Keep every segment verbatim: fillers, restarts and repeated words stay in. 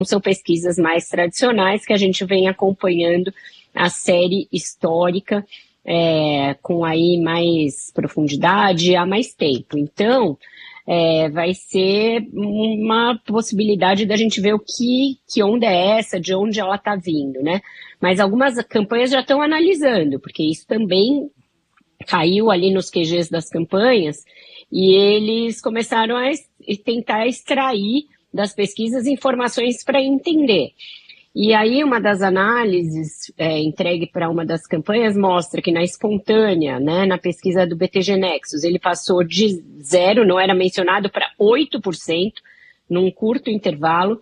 são pesquisas mais tradicionais que a gente vem acompanhando a série histórica é, com aí mais profundidade há mais tempo. Então, é, vai ser uma possibilidade da gente ver o que, que onda é essa, de onde ela está vindo, né? Mas algumas campanhas já estão analisando, porque isso também caiu ali nos Q Gs das campanhas, e eles começaram a tentar extrair das pesquisas informações para entender. E aí uma das análises é, entregue para uma das campanhas mostra que na espontânea, né, na pesquisa do B T G Nexus, ele passou de zero, não era mencionado, para oito por cento num curto intervalo.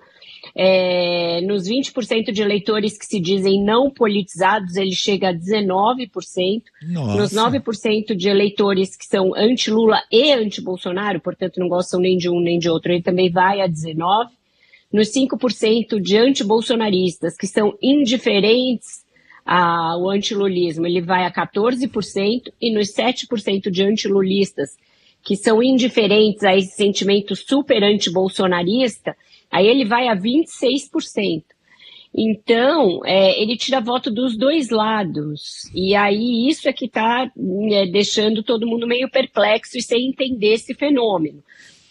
É, nos vinte por cento de eleitores que se dizem não politizados, ele chega a dezenove por cento. Nossa. Nos nove por cento de eleitores que são anti-Lula e anti-Bolsonaro, portanto não gostam nem de um nem de outro, ele também vai a dezenove por cento. Nos cinco por cento de anti-bolsonaristas que são indiferentes ao antilulismo, ele vai a quatorze por cento. E nos sete por cento de antilulistas que são indiferentes a esse sentimento super anti-bolsonarista, aí ele vai a vinte e seis por cento. Então, é, ele tira voto dos dois lados. E aí isso é que está é, deixando todo mundo meio perplexo e sem entender esse fenômeno.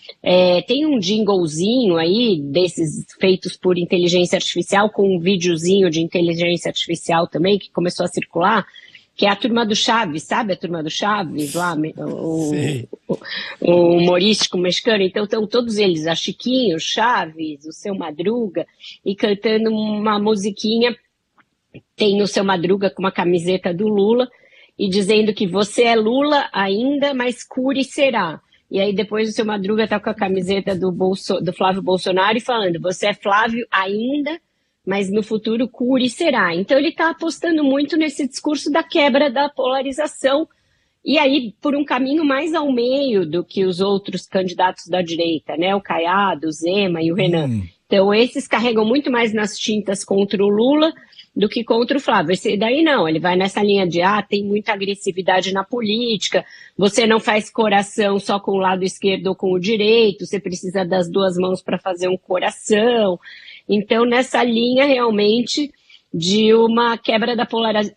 É, tem um jinglezinho aí, desses feitos por inteligência artificial, com um videozinho de inteligência artificial também, que começou a circular, que é a turma do Chaves, sabe a turma do Chaves lá, o, o, o humorístico mexicano? Então estão todos eles, a Chiquinho, o Chaves, o Seu Madruga, e cantando uma musiquinha, tem o Seu Madruga com uma camiseta do Lula, e dizendo que você é Lula ainda, mas cure será. E aí depois o Seu Madruga tá com a camiseta do, Bolso, do Flávio Bolsonaro e falando, você é Flávio ainda, mas no futuro cure será. Então ele está apostando muito nesse discurso da quebra da polarização, e aí por um caminho mais ao meio do que os outros candidatos da direita, né? O Caiado, o Zema e o Renan. Hum. Então esses carregam muito mais nas tintas contra o Lula do que contra o Flávio. Esse daí não, ele vai nessa linha de, ah, tem muita agressividade na política, você não faz coração só com o lado esquerdo ou com o direito, você precisa das duas mãos para fazer um coração. Então, nessa linha, realmente, de uma quebra da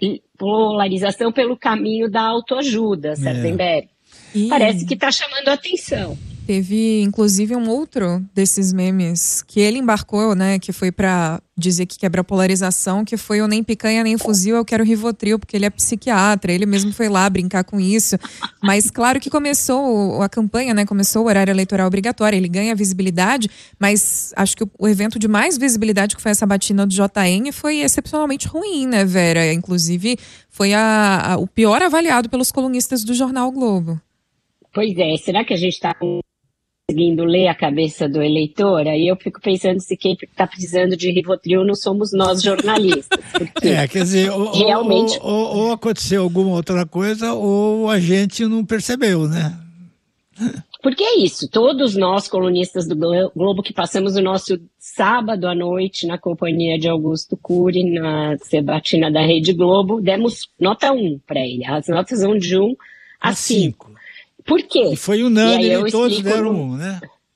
polarização pelo caminho da autoajuda, Sardenberg. É. E... Parece que está chamando a atenção. Teve, inclusive, um outro desses memes que ele embarcou, né, que foi pra dizer que quebra a polarização, que foi o nem picanha nem fuzil, eu quero Rivotril, porque ele é psiquiatra, ele mesmo foi lá brincar com isso. Mas claro que começou a campanha, né, começou o horário eleitoral obrigatório, ele ganha visibilidade, mas acho que o evento de mais visibilidade, que foi essa batina do J N, foi excepcionalmente ruim, né, Vera? Inclusive, foi a, a, o pior avaliado pelos colunistas do jornal o Globo. Pois é, será que a gente está conseguindo ler a cabeça do eleitor? Aí eu fico pensando se quem está precisando de Rivotril não somos nós jornalistas. Porque é, quer dizer, ou, realmente... ou, ou, ou aconteceu alguma outra coisa ou a gente não percebeu, né? Porque é isso, todos nós colunistas do Globo que passamos o nosso sábado à noite na companhia de Augusto Cury, na sabatina da Rede Globo, demos nota um para ele. As notas vão de um a cinco. Por quê? E foi unânime, e todos deram um, né?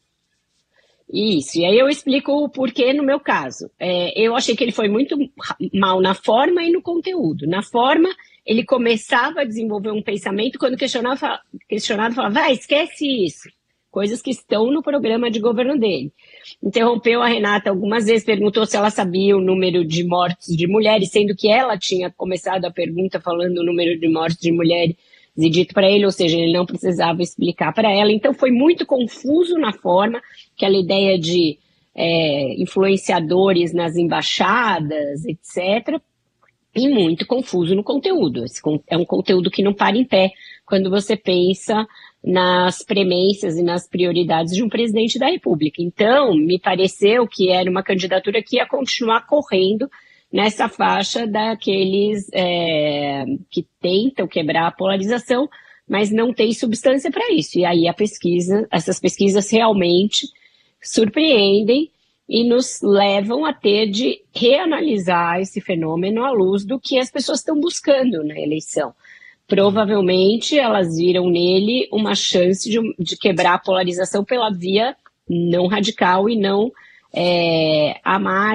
Isso, e aí eu explico o porquê no meu caso. É, eu achei que ele foi muito mal na forma e no conteúdo. Na forma, ele começava a desenvolver um pensamento, quando questionava, questionado, falava, vai, esquece isso. Coisas que estão no programa de governo dele. Interrompeu a Renata algumas vezes, perguntou se ela sabia o número de mortes de mulheres, sendo que ela tinha começado a pergunta falando o número de mortes de mulheres, e dito para ele, ou seja, ele não precisava explicar para ela. Então foi muito confuso na forma, aquela ideia de é, influenciadores nas embaixadas, etcétera, e muito confuso no conteúdo. Esse é um conteúdo que não para em pé quando você pensa nas premências e nas prioridades de um presidente da República. Então, me pareceu que era uma candidatura que ia continuar correndo nessa faixa daqueles é, que tentam quebrar a polarização, mas não tem substância para isso. E aí a pesquisa, essas pesquisas realmente surpreendem e nos levam a ter de reanalisar esse fenômeno à luz do que as pessoas estão buscando na eleição. Provavelmente elas viram nele uma chance de, de quebrar a polarização pela via não radical e não é, a Mar